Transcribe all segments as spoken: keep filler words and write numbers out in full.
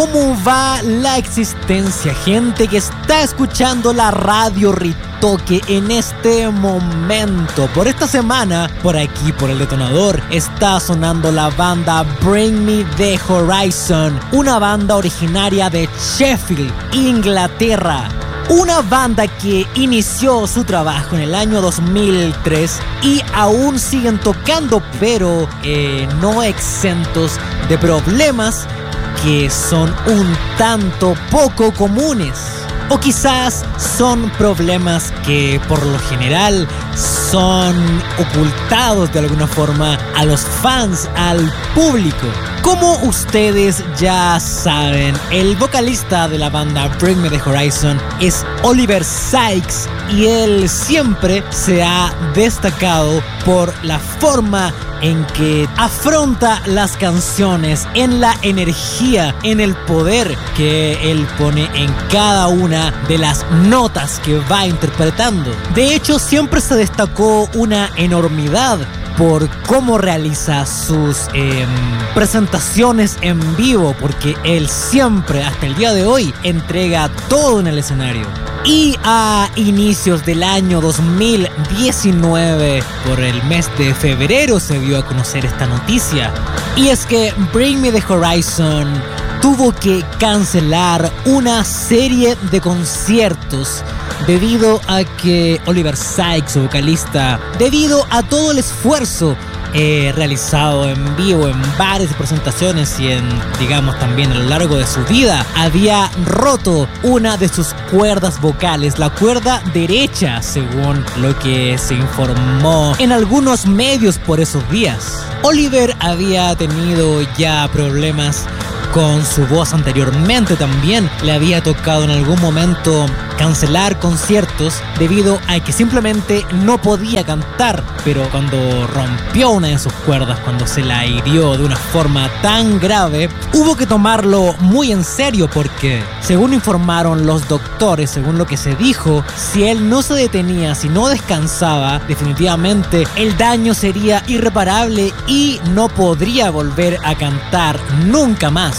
¿Cómo va la existencia, gente que está escuchando la radio Ritoque en este momento? Por esta semana, por aquí, por el detonador, está sonando la banda Bring Me The Horizon, una banda originaria de Sheffield, Inglaterra. Una banda que inició su trabajo en el año dos mil tres y aún siguen tocando, pero eh, no exentos de problemas que son un tanto poco comunes. O quizás son problemas que por lo general son ocultados de alguna forma a los fans, al público. Como ustedes ya saben, el vocalista de la banda Bring Me The Horizon es Oliver Sykes y él siempre se ha destacado por la forma en que afronta las canciones, en la energía, en el poder que él pone en cada una de las notas que va interpretando. De hecho, siempre se destacó una enormidad por cómo realiza sus eh, presentaciones en vivo, porque él siempre, hasta el día de hoy, entrega todo en el escenario. Y a inicios del año dos mil diecinueve, por el mes de febrero, se dio a conocer esta noticia. Y es que Bring Me The Horizon tuvo que cancelar una serie de conciertos debido a que Oliver Sykes, su vocalista, debido a todo el esfuerzo eh, realizado en vivo en varias presentaciones y en, digamos, también a lo largo de su vida, había roto una de sus cuerdas vocales, la cuerda derecha, según lo que se informó en algunos medios por esos días. Oliver había tenido ya problemas con su voz anteriormente, también le había tocado en algún momento cancelar conciertos debido a que simplemente no podía cantar, pero cuando rompió una de sus cuerdas, cuando se la hirió de una forma tan grave, hubo que tomarlo muy en serio porque, según informaron los doctores, según lo que se dijo, si él no se detenía, si no descansaba, definitivamente el daño sería irreparable y no podría volver a cantar nunca más.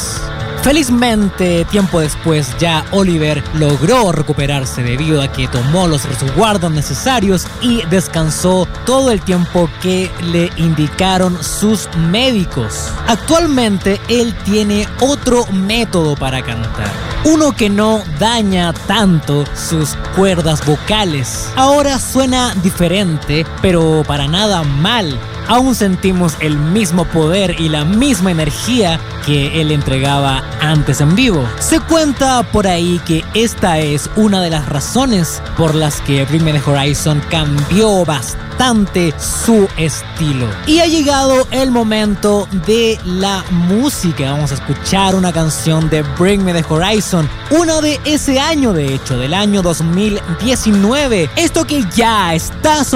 Felizmente, tiempo después ya Oliver logró recuperarse debido a que tomó los resguardos necesarios y descansó todo el tiempo que le indicaron sus médicos. Actualmente él tiene otro método para cantar, uno que no daña tanto sus cuerdas vocales. Ahora suena diferente, pero para nada mal. Aún sentimos el mismo poder y la misma energía que él entregaba antes en vivo. Se cuenta por ahí que esta es una de las razones por las que Bring Me The Horizon cambió bastante su estilo. Y ha llegado el momento de la música. Vamos a escuchar una canción de Bring Me The Horizon, una de ese año, de hecho, del año dos mil diecinueve. Esto que ya está